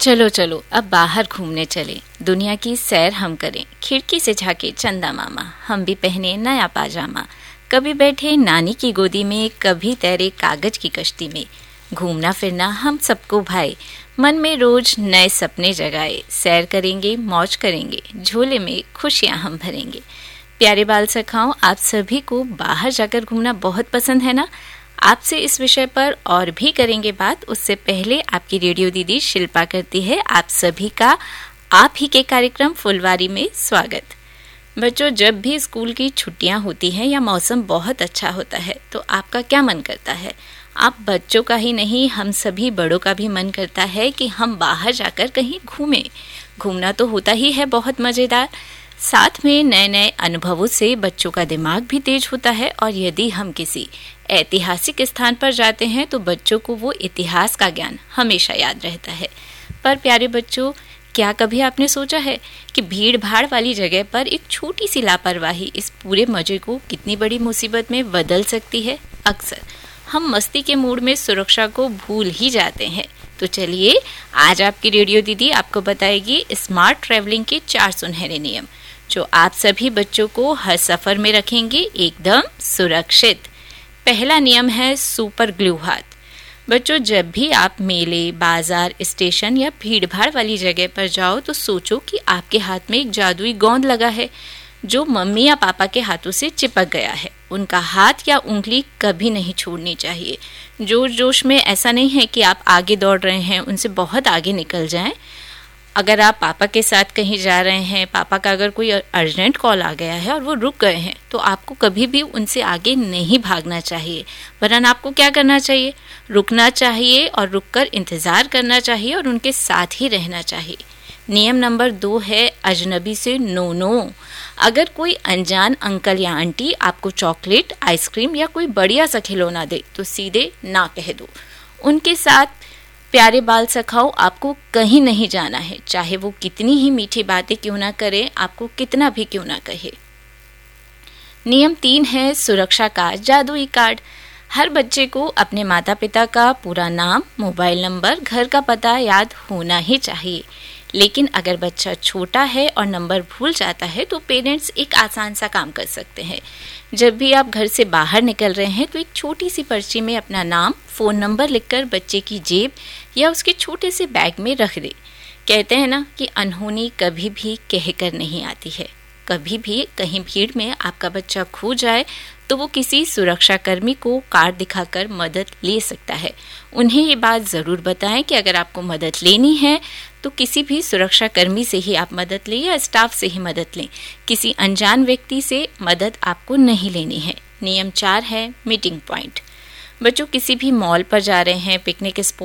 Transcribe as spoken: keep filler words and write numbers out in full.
चलो चलो अब बाहर घूमने चले, दुनिया की सैर हम करें। खिड़की से झाके चंदा मामा, हम भी पहने नया पाजामा। कभी बैठे नानी की गोदी में, कभी तैरे कागज की कश्ती में। घूमना फिरना हम सबको भाए, मन में रोज नए सपने जगाए। सैर करेंगे, मौज करेंगे, झोले में खुशियां हम भरेंगे। प्यारे बाल सखाओं, आप सभी को बाहर जाकर घूमना बहुत पसंद है ना? आपसे इस विषय पर और भी करेंगे बात। उससे पहले आपकी रेडियो दीदी शिल्पा करती है आप सभी का आप ही के कार्यक्रम फुलवारी में स्वागत। बच्चों, जब भी स्कूल की छुट्टियां होती हैं या मौसम बहुत अच्छा होता है तो आपका क्या मन करता है? आप बच्चों का ही नहीं, हम सभी बड़ों का भी मन करता है कि हम बाहर जाकर कहीं घूमें। घूमना तो होता ही है बहुत मज़ेदार, साथ में नए नए अनुभवों से बच्चों का दिमाग भी तेज होता है। और यदि हम किसी ऐतिहासिक स्थान पर जाते हैं तो बच्चों को वो इतिहास का ज्ञान हमेशा याद रहता है। पर प्यारे बच्चों, क्या कभी आपने सोचा है कि भीड़ भाड़ वाली जगह पर एक छोटी सी लापरवाही इस पूरे मजे को कितनी बड़ी मुसीबत में बदल सकती है? अक्सर हम मस्ती के मूड में सुरक्षा को भूल ही जाते हैं। तो चलिए, आज आपकी रेडियो दीदी आपको बताएगी स्मार्ट ट्रैवलिंग के चार सुनहरे नियम, जो आप सभी बच्चों को हर सफर में रखेंगे एकदम सुरक्षित। पहला नियम है सुपर ग्लू हाथ। बच्चों, जब भी आप मेले, बाजार, स्टेशन या भीड़ भाड़ वाली जगह पर जाओ तो सोचो कि आपके हाथ में एक जादुई गोंद लगा है जो मम्मी या पापा के हाथों से चिपक गया है। उनका हाथ या उंगली कभी नहीं छोड़नी चाहिए। जोश जोश में ऐसा नहीं है कि आप आगे दौड़ रहे हैं, उनसे बहुत आगे निकल जाएं। अगर आप पापा के साथ कहीं जा रहे हैं, पापा का अगर कोई अर्जेंट कॉल आ गया है और वो रुक गए हैं, तो आपको कभी भी उनसे आगे नहीं भागना चाहिए। वरन आपको क्या करना चाहिए? रुकना चाहिए और रुककर इंतज़ार करना चाहिए और उनके साथ ही रहना चाहिए। नियम नंबर दो है अजनबी से नो नो। अगर कोई अनजान अंकल या आंटी आपको चॉकलेट, आइसक्रीम या कोई बढ़िया सा खिलौना दे तो सीधे ना कह दो। उनके साथ प्यारे बाल सखाओ, आपको कहीं नहीं जाना है, चाहे वो कितनी ही मीठी बातें क्यों ना करे, आपको कितना भी क्यों ना कहे। नियम तीन है सुरक्षा का जादुई कार्ड। हर बच्चे को अपने माता पिता का पूरा नाम, मोबाइल नंबर, घर का पता याद होना ही चाहिए। लेकिन अगर बच्चा छोटा है और नंबर भूल जाता है तो पेरेंट्स एक आसान सा काम कर सकते हैं। जब भी आप घर से बाहर निकल रहे हैं तो एक छोटी सी पर्ची में अपना नाम, फ़ोन नंबर लिखकर बच्चे की जेब या उसके छोटे से बैग में रख दे। कहते हैं ना कि अनहोनी कभी भी कह कर नहीं आती है। कभी भी कहीं भीड़ में आपका बच्चा खो जाए तो वो किसी सुरक्षा कर्मी को कार्ड दिखाकर मदद ले सकता है। उन्हें ये बात ज़रूर बताएं कि अगर आपको मदद लेनी है तो किसी भी सुरक्षा कर्मी से ही आप मदद लें या स्टाफ से ही मदद लें। किसी अनजान व्यक्ति से मदद आपको नहीं लेनी है। नियम चार है मीटिंग पॉइंट। बच्चों, किसी भी मॉल पर जा रहे हैं, पिकनिक स्पॉट